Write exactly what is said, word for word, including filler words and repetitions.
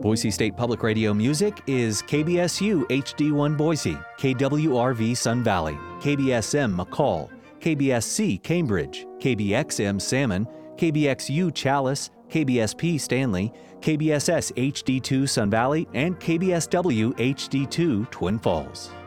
Boise State Public Radio music is K B S U H D one Boise, K W R V Sun Valley, K B S M McCall, K B S C Cambridge, K B X M Salmon, K B X U Chalice, K B S P Stanley, K B S S H D two Sun Valley, and K B S W H D two Twin Falls.